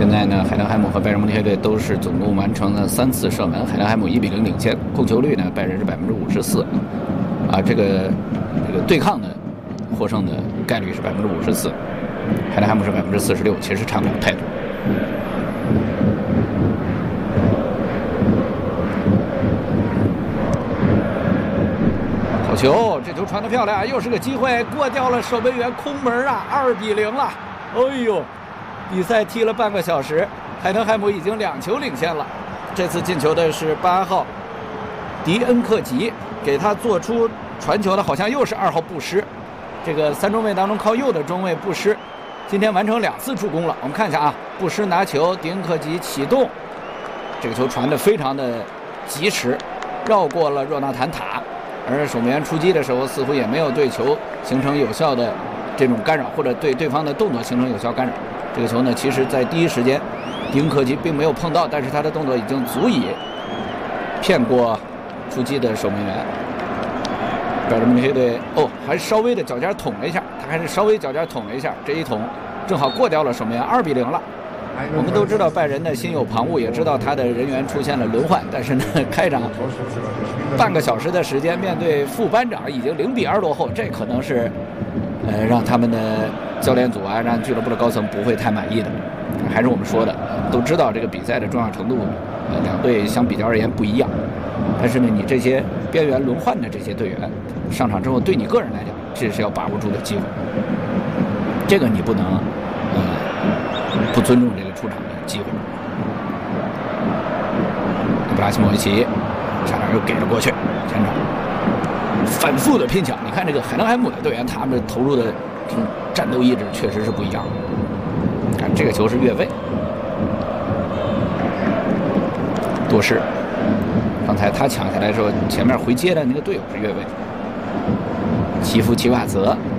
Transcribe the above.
现在呢，海德海姆和拜仁慕尼黑队都是总共完成了3次射门，海德海姆1比0领先，控球率呢，拜仁是54%，这个对抗的获胜的概率是54%，海德海姆是46%，其实差不了太多。好球，这球传得漂亮，又是个机会，过掉了守门员，空门啊，2比0了。哎呦！比赛踢了半个小时，海德海姆已经2球领先了。这次进球的是8号迪恩克吉，给他做出传球的好像又是2号布施。这个3中卫当中靠右的中卫布施，今天完成2次助攻了。我们看一下啊，布施拿球，迪恩克吉启动，这个球传得非常的及时，绕过了若纳坦塔，而守门员出击的时候似乎也没有对球形成有效的这种干扰，或者对对方的动作形成有效干扰。这个球呢，其实在第一时间，迪恩克吉并没有碰到，但是他的动作已经足以骗过出击的守门员。拜仁慕尼黑队还稍微的脚尖捅了一下，他还是稍微脚尖捅了一下，这一捅正好过掉了守门员，2比0了。我们都知道拜仁的心有旁骛，也知道他的人员出现了轮换，但是呢，开场半个小时的时间，面对副班长已经0比2落后，这可能是让他们的教练组让俱乐部的高层不会太满意的。还是我们说的，都知道这个比赛的重要程度，两队相比较而言不一样。但是呢，你这些边缘轮换的这些队员上场之后，对你个人来讲，这是要把握住的机会。这个你不能不尊重这个出场的机会。布拉希莫维奇差点又给了过去，前场反复的拼抢。你看这个海德海姆的队员，他们投入的这种战斗意志确实是不一样。看这个球是越位，多事。刚才他抢下来的时候，前面回接的那个队友是越位。齐夫齐瓦泽